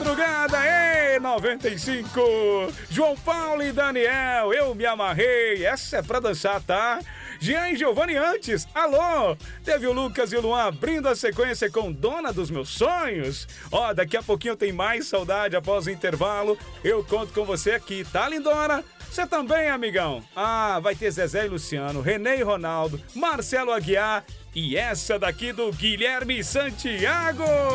madrugada, ei, 95. João Paulo e Daniel, eu me amarrei. Essa é pra dançar, tá? Jean e Giovanni antes, alô. Teve o Lucas e o Luan abrindo a sequência com Dona dos Meus Sonhos. Ó, daqui a pouquinho tem mais saudade após o intervalo. Eu conto com você aqui, tá, lindona? Você também, amigão? Ah, vai ter Zezé e Luciano, René e Ronaldo, Marcelo Aguiar e essa daqui do Guilherme Santiago.